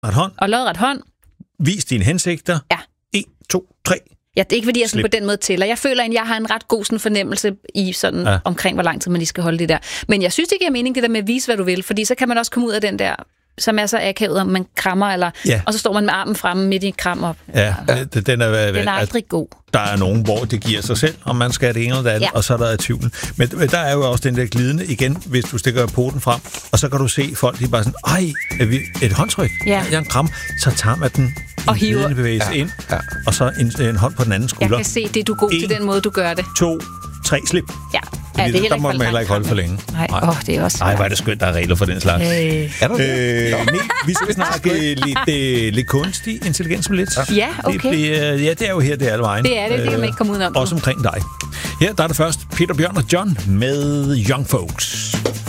hånd. Og lodret hånd. Vis dine hensigter. Ja. 1, 2, 3. Ja, det er ikke, fordi jeg sådan Slip. på den måde tæller. Jeg føler, at jeg har en ret god sådan fornemmelse i sådan omkring, hvor lang tid man lige skal holde det der. Men jeg synes, det giver mening, det der med at vise, hvad du vil, fordi så kan man også komme ud af den der, som er så akavet, om man krammer, eller, og så står man med armen fremme midt i en kram op. Ja, den er aldrig god. Der er nogen, hvor det giver sig selv, om man skal det ene eller det andet, og så er der tvivl. Men der er jo også den der glidende igen, hvis du stikker poten frem, og så kan du se folk, de er bare sådan, et håndtryk, en kram, så tager man den og hiver en bevægelse ind, og så en hånd på den anden skulder. Jeg kan se, det er du god til den måde, du gør det. 2, 3, slip. Ja. Ja, det der må man heller ikke holde for længe. Nej, det er også... Nej, hvor er det skønt, der er regler for den slags. Er der det? Vi skal snakke lidt kunstig intelligens om lidt. Ja, okay. Det er jo her, det er alle vejen. Det er det kan man ikke komme ud om. Også omkring dig. Her der er det først Peter Bjørn og John med Young Folks.